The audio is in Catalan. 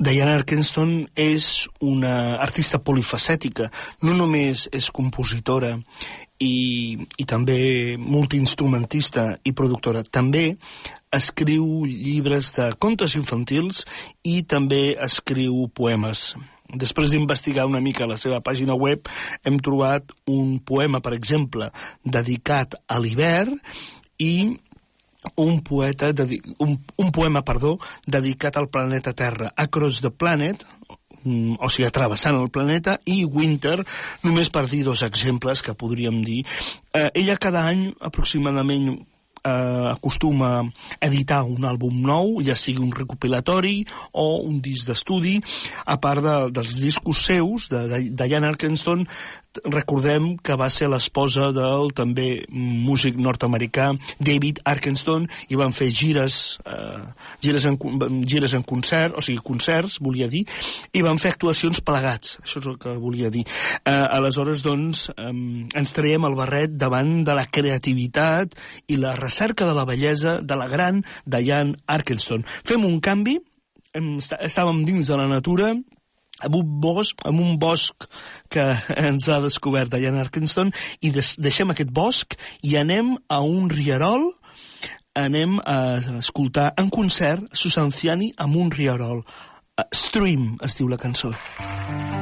Diana Arkenstone és una artista polifacètica. No només és compositora i també multiinstrumentista i productora. També escriu llibres de contes infantils i també escriu poemes. Després d'investigar una mica la seva pàgina web, hem trobat un poema, per exemple, dedicat a l'hivern i un poema dedicat al planeta Terra, Across the Planet, o sigui, travessant el planeta, i Winter, només per dir dos exemples que podríem dir. Ella cada any aproximadament acostuma a editar un àlbum nou, ja sigui un recopilatori o un disc d'estudi. A part dels discos seus, de Diana Arkenstone, recordem que va ser l'esposa del també músic nord-americà David Arkenstone, i van fer gires en concert, o sigui, concerts, volia dir, i van fer actuacions plegats, això és el que volia dir. Aleshores, doncs, ens traiem el barret davant de la creativitat i la recerca de la bellesa de la gran Diana Arkenstone. Fem un canvi, estàvem dins de la natura, amb un bosc que ens ha descobert Diana Arkenstone, i deixem aquest bosc i anem a un rierol, anem a escoltar en concert Susan Ciani amb un rierol. Stream es diu la cançó.